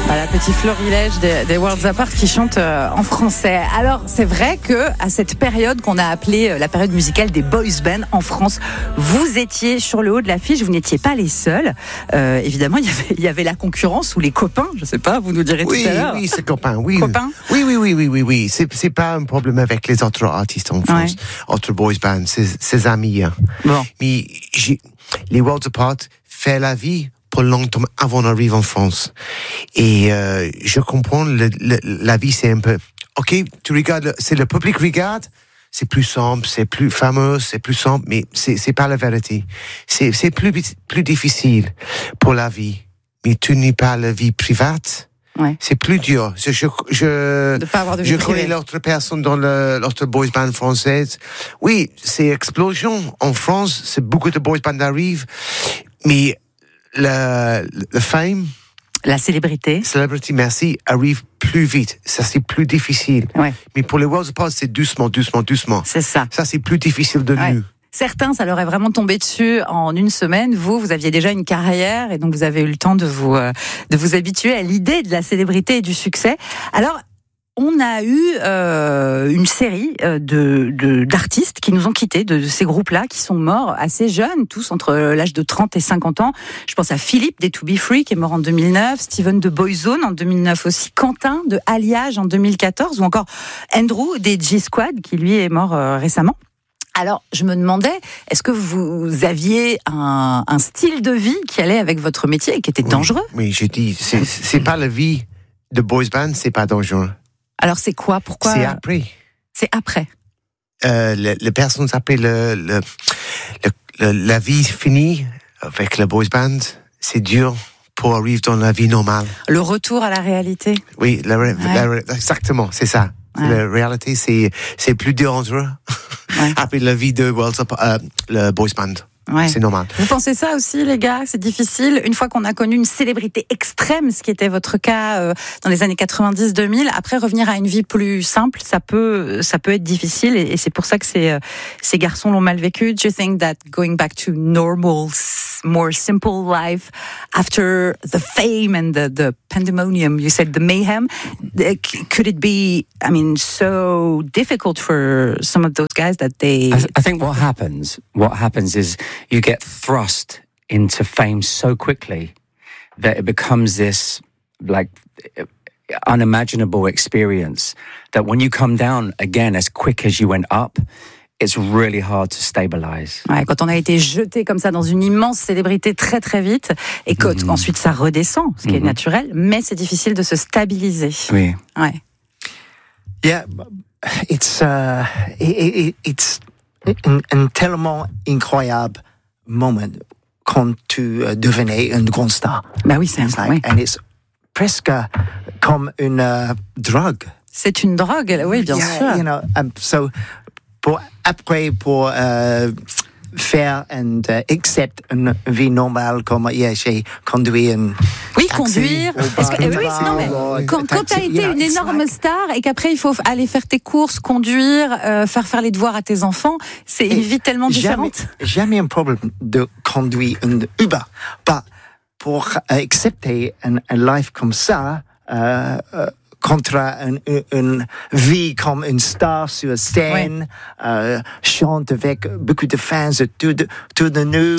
Voilà, petit florilège des Worlds Apart qui chantent en français. Alors, c'est vrai que à cette période qu'on a appelée la période musicale des boys bands en France, vous étiez sur le haut de l'affiche, vous n'étiez pas les seuls. Évidemment, il y avait la concurrence ou les copains, je sais pas, vous nous direz tout à l'heure. Oui, c'est copains, oui. Copains ? Oui. C'est pas un problème avec les autres artistes en France, autres boys bands, c'est amis. Hein. Bon. Mais les Worlds Apart fait la vie pour longtemps avant d'arriver en France. Et je comprends, la vie c'est un peu... Ok, tu regardes, c'est le public regarde, c'est plus simple, c'est plus fameux, c'est plus simple, mais c'est pas la vérité. C'est plus difficile pour la vie. Mais tu n'es pas la vie privée. Ouais. C'est plus dur. De pas avoir de vie je privée. connais l'autre personne dans l'autre boys band française. Oui, c'est explosion. En France, c'est beaucoup de boys band arrivent, mais le fame, La célébrité, merci, arrive plus vite. Ça, c'est plus difficile. Ouais. Mais pour les Worlds Apart, c'est doucement. C'est ça. Ça, c'est plus difficile de nous. Certains, ça leur est vraiment tombé dessus en une semaine. Vous aviez déjà une carrière et donc vous avez eu le temps de vous habituer à l'idée de la célébrité et du succès. Alors, on a eu une série d'artistes qui nous ont quittés, de ces groupes-là, qui sont morts assez jeunes, tous entre l'âge de 30 et 50 ans. Je pense à Philippe des To Be Free, qui est mort en 2009, Steven de Boyzone en 2009 aussi, Quentin de Alliage en 2014, ou encore Andrew des G-Squad, qui lui est mort récemment. Alors, je me demandais, est-ce que vous aviez un style de vie qui allait avec votre métier et qui était dangereux ? Oui, j'ai dit, c'est pas la vie de boys band, c'est pas dangereux. Alors, c'est quoi ? Pourquoi ? C'est après. C'est après. Les personnes après la vie finie avec le boys band, c'est dur pour arriver dans la vie normale. Le retour à la réalité. Oui, exactement, c'est ça. Ouais. La réalité, c'est plus dangereux après la vie de le boys band. Ouais. C'est normal. Vous pensez ça aussi, les gars, c'est difficile. Une fois qu'on a connu une célébrité extrême, ce qui était votre cas dans les années 90-2000, après revenir à une vie plus simple, ça peut être difficile. Et c'est pour ça que ces garçons l'ont mal vécu. Do you think that going back to normal, more simple life after the fame and the pandemonium, you said the mayhem, could it be, so difficult for some of those guys that they... I think what happens is you get thrust into fame so quickly that it becomes this unimaginable experience that when you come down again as quick as you went up, it's really hard to stabilize. Ouais, quand on a été jeté comme ça dans une immense célébrité très très vite et qu'ensuite ça redescend, ce qui est naturel, mais c'est difficile de se stabiliser. Oui. Ouais. Yeah, it's un tellement incroyable moment quand tu devenais une grande star. Bah oui, c'est incroyable. And it's presque comme une drogue. C'est une drogue, oui, bien sûr. You know, so pour faire and accept une vie normale comme j'ai conduit une conduire. Quand tu as été une énorme star et qu'après il faut aller faire tes courses, conduire, faire les devoirs à tes enfants, c'est une vie tellement différente. Jamais un problème de conduire une Uber, pas pour accepter une life comme ça. Contre une vie comme une star sur scène, chante avec beaucoup de fans autour de nous.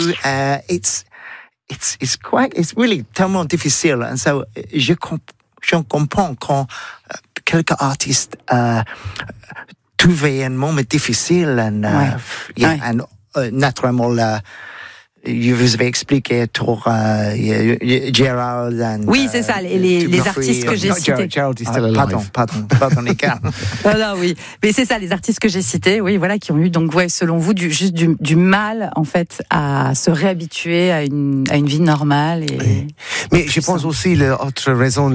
It's really tellement difficile. And so, je comprends quand quelques artistes trouvaient un moment difficile and naturellement je vous avais expliqué pour Gerald. Oui, c'est ça, les artistes que j'ai cités. Gerald is still alive. Pardon, les gars. Oui, mais c'est ça, les artistes que j'ai cités, oui, voilà, qui ont eu donc, selon vous, du mal, en fait, à se réhabituer à une vie normale. Et mais je pense aussi l'autre raison,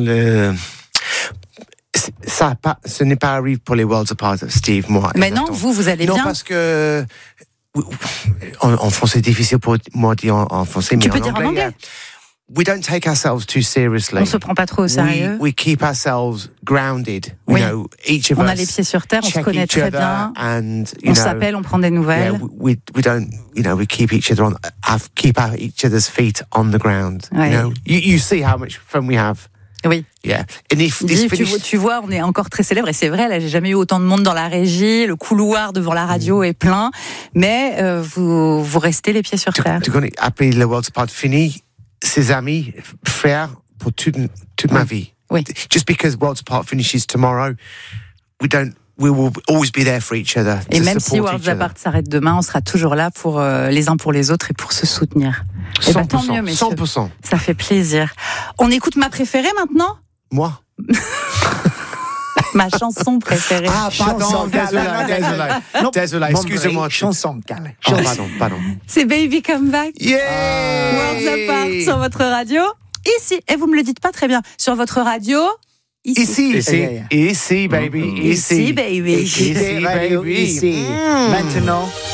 ce n'est pas arrivé pour les Worlds Apart, Steve, moi. Mais non, vous allez bien. Non, parce que en français, c'est difficile pour moi de dire en français, mais tu peux dire en anglais. We don't take ourselves too seriously. On se prend pas trop au sérieux. We keep ourselves grounded. You know, each of us. On a les pieds sur terre, on se connaît très bien. On s'appelle, on prend des nouvelles. Yeah, we don't, we keep each other keep each other's feet on the ground. Ouais. You see how much fun we have. Oui. Yeah. And if Il this dit, finished, tu vois, on est encore très célèbre et c'est vrai, là j'ai jamais eu autant de monde dans la régie, le couloir devant la radio est plein, mais vous restez les pieds sur terre. après le Worlds Apart fini, ses amis, frères, pour toute ma vie. Oui. Just because Worlds Apart finishes tomorrow, we will always be there for each other. Et to même si support Worlds each other. Apart s'arrête demain, on sera toujours là pour les uns pour les autres et pour se soutenir. Et 100%, tant mieux, messieurs. 100%. Ça fait plaisir. On écoute ma préférée maintenant? Moi. Ma chanson préférée. Ah, pardon, Chanson, désolé, excusez-moi. Chanson, Cal. Oh, pardon. C'est Baby Come Back. Yeah! Worlds Apart sur votre radio. Ici, et vous me le dites pas très bien, sur votre radio. Ici, Yeah. baby, Ici, baby. Ici, baby. Ici. Maintenant.